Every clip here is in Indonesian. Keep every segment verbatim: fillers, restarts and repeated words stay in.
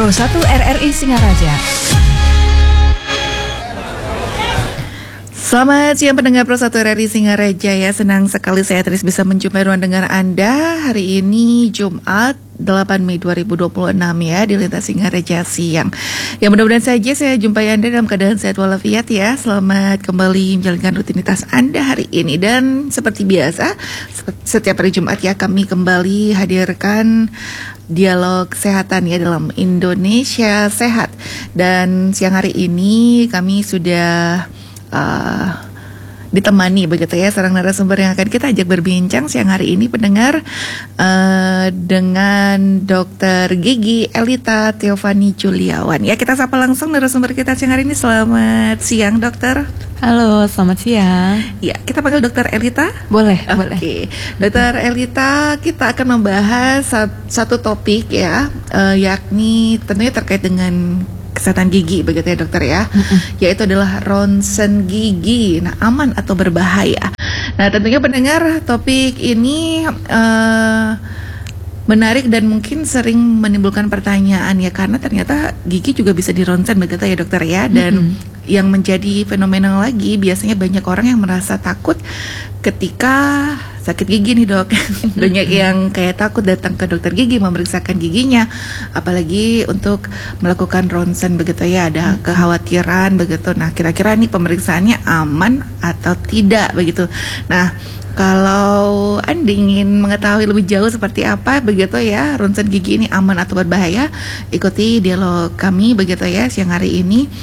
Pro satu R R I Singaraja. Selamat siang pendengar Pro satu R R I Singaraja ya. Senang sekali saya terus bisa menjumpai ruang dengar Anda hari ini Jumat delapan Mei dua ribu dua puluh enam ya di Lintas Singaraja siang. Ya mudah-mudahan saja saya jumpai Anda dalam keadaan sehat walafiat ya. Selamat kembali menjalankan rutinitas Anda hari ini. Dan seperti biasa setiap hari Jumat ya kami kembali hadirkan dialog kesehatan ya dalam Indonesia Sehat. Dan siang hari ini kami sudah uh, ditemani begitu ya seorang narasumber yang akan kita ajak berbincang siang hari ini pendengar uh, dengan Dokter Gigi Elita Theophany Juliawan. Ya kita sapa langsung narasumber kita siang hari ini. Selamat siang dokter. Halo, selamat siang. Ya, kita panggil Dokter Elita? Boleh, okay. boleh. Dokter Elita, kita akan membahas satu topik ya, uh, yakni tentunya terkait dengan kesehatan gigi begitu ya dokter ya, mm-hmm. yaitu adalah ronsen gigi. Nah, aman atau berbahaya? Nah, tentunya pendengar topik ini uh, menarik dan mungkin sering menimbulkan pertanyaan ya, karena ternyata gigi juga bisa dironsen begitu ya dokter ya. Dan mm-hmm. yang menjadi fenomenal lagi biasanya banyak orang yang merasa takut ketika sakit gigi nih dok. Banyak yang kayak takut datang ke dokter gigi memeriksakan giginya, apalagi untuk melakukan ronsen begitu ya, ada kekhawatiran begitu. Nah kira-kira nih pemeriksaannya aman atau tidak begitu. Nah kalau Anda ingin mengetahui lebih jauh seperti apa begitu ya ronsen gigi ini aman atau berbahaya, ikuti dialog kami begitu ya siang hari ini.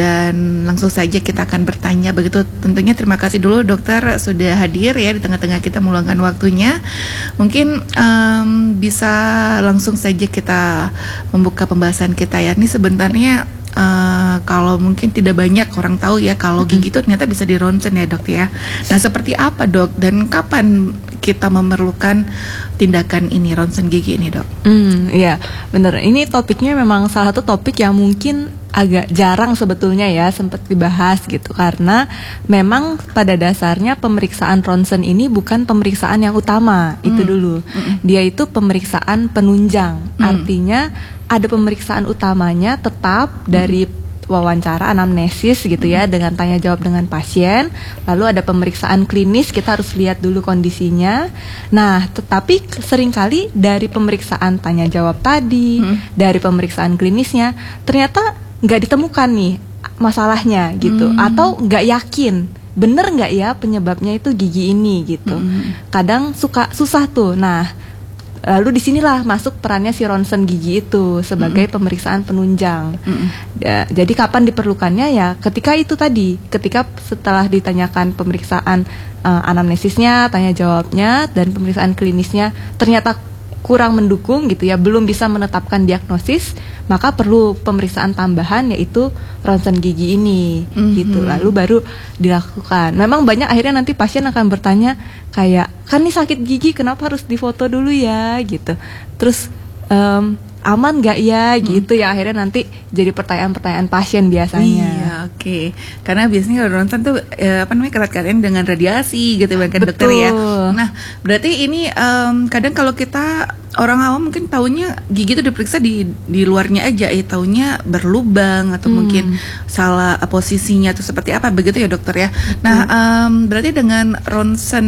Dan langsung saja kita akan bertanya begitu. Tentunya terima kasih dulu dokter sudah hadir ya di tengah-tengah kita meluangkan waktunya. Mungkin um, bisa langsung saja kita membuka pembahasan kita ya. Ini sebenarnya Uh, kalau mungkin tidak banyak orang tahu ya kalau gigi itu ternyata bisa dironsen ya dok ya. Nah seperti apa dok dan kapan kita memerlukan tindakan ini ronsen gigi ini dok? Hmm, iya benar. Ini topiknya memang salah satu topik yang mungkin agak jarang sebetulnya ya sempat dibahas gitu, karena memang pada dasarnya pemeriksaan ronsen ini bukan pemeriksaan yang utama. hmm. Itu dulu. hmm. Dia itu pemeriksaan penunjang. hmm. Artinya ada pemeriksaan utamanya tetap dari wawancara anamnesis gitu ya, dengan tanya jawab dengan pasien. Lalu ada pemeriksaan klinis, kita harus lihat dulu kondisinya. Nah, tetapi seringkali dari pemeriksaan tanya jawab tadi, hmm. dari pemeriksaan klinisnya, ternyata nggak ditemukan nih masalahnya gitu, hmm. atau nggak yakin bener nggak ya penyebabnya itu gigi ini gitu. hmm. Kadang suka susah tuh. Nah lalu disinilah masuk perannya si ronsen gigi itu sebagai mm-hmm. pemeriksaan penunjang. Mm-hmm. Ya, jadi kapan diperlukannya ya ketika itu tadi, ketika setelah ditanyakan pemeriksaan uh, anamnesisnya, tanya jawabnya, dan pemeriksaan klinisnya ternyata kurang mendukung gitu ya, belum bisa menetapkan diagnosis, maka perlu pemeriksaan tambahan yaitu ronsen gigi ini. mm-hmm. gitu. Lalu baru dilakukan. Memang banyak akhirnya nanti pasien akan bertanya kayak, kan nih sakit gigi kenapa harus difoto dulu ya gitu. Terus um, aman nggak ya gitu hmm. ya, akhirnya nanti jadi pertanyaan-pertanyaan pasien biasanya. Iya oke, okay. Karena biasanya kalau ronsen tuh eh, apa namanya kerat-keratin dengan radiasi gitu kan dokter ya. Nah berarti ini um, kadang kalau kita orang awam mungkin taunya gigi itu diperiksa di di luarnya aja, eh taunya berlubang atau hmm. mungkin salah posisinya atau seperti apa begitu ya dokter ya. Hmm. Nah um, berarti dengan ronsen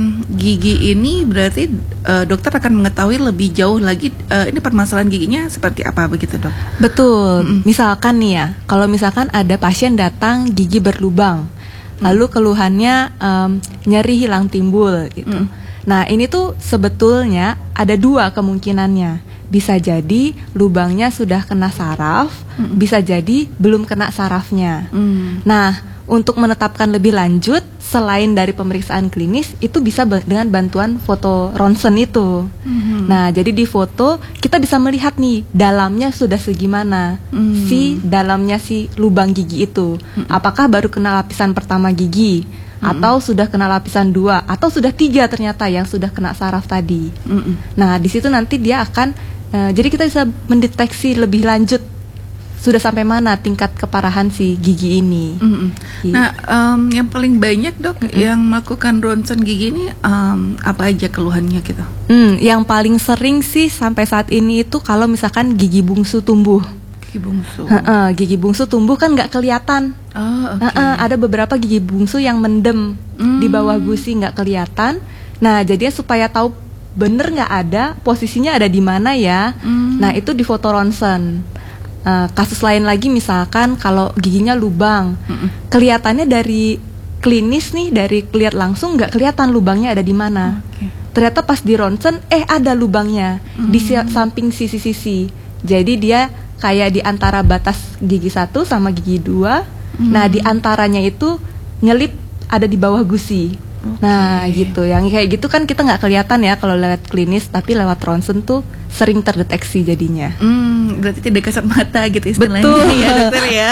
gigi ini berarti uh, dokter akan mengetahui lebih jauh lagi uh, ini permasalahan giginya seperti apa begitu dok? Betul. Hmm. Misalkan nih ya, kalau misalkan ada pasien datang gigi berlubang, hmm. lalu keluhannya um, nyeri hilang timbul gitu. Hmm. Nah ini tuh sebetulnya ada dua kemungkinannya. Bisa jadi lubangnya sudah kena saraf, mm. bisa jadi belum kena sarafnya. mm. Nah untuk menetapkan lebih lanjut selain dari pemeriksaan klinis, itu bisa dengan bantuan foto ronsen itu. mm-hmm. Nah jadi di foto kita bisa melihat nih dalamnya sudah segimana, mm. si dalamnya si lubang gigi itu. mm. Apakah baru kena lapisan pertama gigi, atau mm-hmm. sudah kena lapisan dua, atau sudah tiga ternyata yang sudah kena saraf tadi. Mm-hmm. Nah di situ nanti dia akan uh, jadi kita bisa mendeteksi lebih lanjut sudah sampai mana tingkat keparahan si gigi ini. Mm-hmm. Gitu. Nah, um, yang paling banyak dok mm-hmm. yang melakukan ronsen gigi ini um, apa aja keluhannya gitu? Hmm, yang paling sering sih sampai saat ini itu kalau misalkan gigi bungsu tumbuh. Gigi bungsu. Heeh, gigi bungsu tumbuh kan nggak kelihatan. Oh, oke. Heeh, ada beberapa gigi bungsu yang mendem Hmm. di bawah gusi nggak kelihatan. Nah, jadi supaya tahu bener nggak ada posisinya ada di mana ya. Hmm. Nah, itu di foto ronsen. Uh, kasus lain lagi misalkan kalau giginya lubang, Mm-mm. kelihatannya dari klinis nih, dari lihat langsung nggak kelihatan lubangnya ada di mana. Oke. Ternyata pas di ronsen, eh ada lubangnya Hmm. di si- samping sisi-sisi. Jadi dia kayak di antara batas gigi satu sama gigi dua. Hmm. Nah, di antaranya itu nyelip ada di bawah gusi. Oke. Nah, gitu. Yang kayak gitu kan kita nggak kelihatan ya kalau lewat klinis, tapi lewat ronsen tuh sering terdeteksi jadinya. Hmm, berarti tidak kasat mata gitu istilahnya. Betul. Ya dokter ya.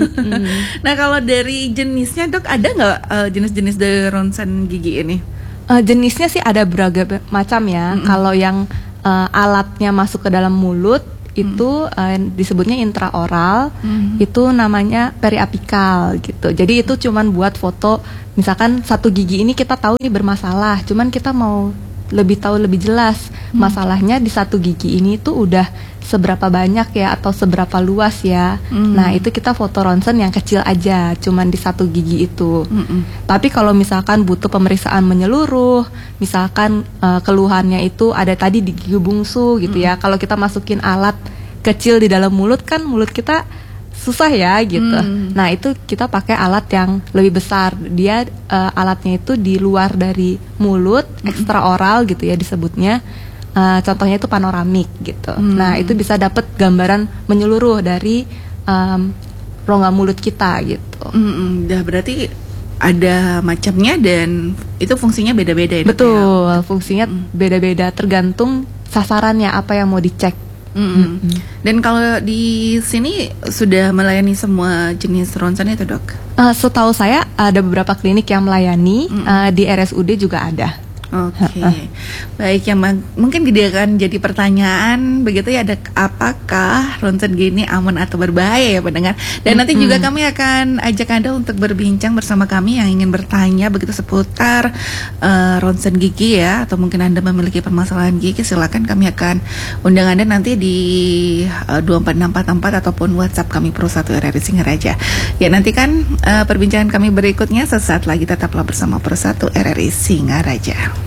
Nah kalau dari jenisnya dok, ada nggak uh, jenis-jenis dari ronsen gigi ini? Uh, jenisnya sih ada beragam macam ya. Mm-mm. Kalau yang uh, alatnya masuk ke dalam mulut itu uh, disebutnya intraoral, Mm. itu namanya periapikal gitu. Jadi itu cuman buat foto, misalkan satu gigi ini kita tahu ini bermasalah, cuman kita mau lebih tahu lebih jelas masalahnya di satu gigi ini tuh udah seberapa banyak ya atau seberapa luas ya. Mm. Nah itu kita foto ronsen yang kecil aja, cuman di satu gigi itu. Mm-mm. Tapi kalau misalkan butuh pemeriksaan menyeluruh, misalkan uh, keluhannya itu ada tadi di gigi bungsu gitu ya. Kalau kita masukin alat kecil di dalam mulut kan mulut kita susah ya gitu. Mm. Nah itu kita pakai alat yang lebih besar. Dia uh, alatnya itu di luar dari mulut, ekstraoral gitu ya disebutnya. Uh, contohnya itu panoramik gitu. Mm. Nah itu bisa dapat gambaran menyeluruh dari um, rongga mulut kita gitu. Mm-mm. Dah berarti ada macamnya dan itu fungsinya beda-beda ya dok, ya? Betul, fungsinya beda-beda tergantung sasarannya apa yang mau dicek. Mm-mm. Dan kalau di sini sudah melayani semua jenis ronsen itu dok? Uh, setahu saya ada beberapa klinik yang melayani, Mm-mm. uh, di R S U D juga ada. Oke, baik ya Mang. Mungkin jadi akan jadi pertanyaan begitu ya, ada apakah ronsen gini aman atau berbahaya ya pendengar? Dan nanti juga kami akan ajak Anda untuk berbincang bersama kami yang ingin bertanya begitu seputar uh, ronsen gigi ya, atau mungkin Anda memiliki permasalahan gigi, silakan kami akan undang Anda nanti di uh, dua empat enam empat empat ataupun WhatsApp kami Pro satu R R I Singaraja. Ya nantikan uh, perbincangan kami berikutnya sesaat lagi, tetaplah bersama Pro satu R R I Singaraja.